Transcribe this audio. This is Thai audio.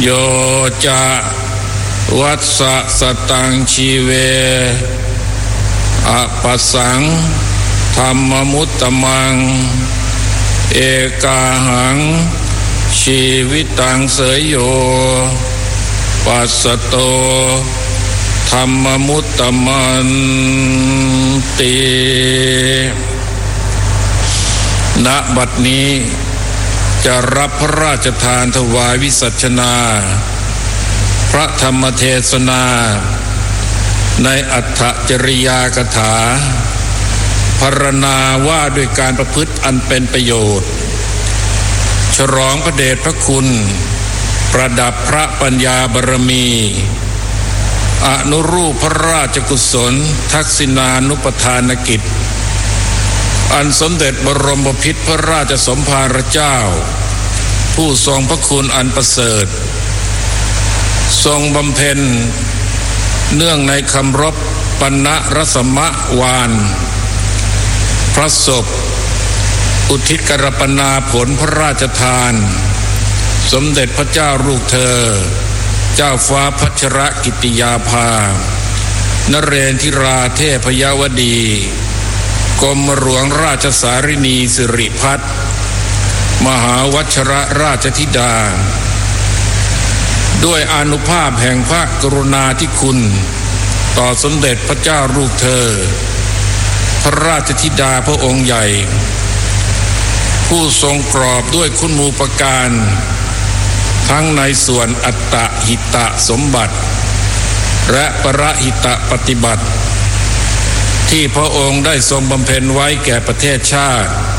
โยจะวัสสะสตังชีเวอปัสสังธรรมมุตตมังเอกาหังชีวิตังเสยโยปัสสโตธรรมมุตตมันติณบัดนี้จะรับพระราชทานถวายวิสัชนาพระธรรมเทศนาในอัฏฐจริยากถาพรรณนาว่าด้วยการประพฤติอันเป็นประโยชน์ฉลองพระเดชพระคุณประดับพระปัญญาบารมีอนุรูปพระราชกุศลทักษิณานุปทานกิจอันสมเด็จบรมบพิตรพระราชสมภารเจ้าผู้ทรงพระคุณอันประเสริฐทรงบำเพ็ญเนื่องในคำรบปัณณรสมวานพระศพอุทิศกรปนาผลพระราชทานสมเด็จพระเจ้าลูกเธอเจ้าฟ้าพัชรกิติยาภานเรนทิราเทพยวดีกรมหลวงราชสารินีสิริพัฒน์มหาวัชรราชธิดาด้วยอานุภาพแห่งพระกรุณาธิคุณต่อสมเด็จพระเจ้าลูกเธอพระราชธิดาพระองค์ใหญ่ผู้ทรงกรอบด้วยคุณูปการทั้งในส่วนอัตตหิตสมบัติและปรหิตปฏิบัติที่พระองค์ได้ทรงบำเพ็ญไว้แก่ประเทศชาติ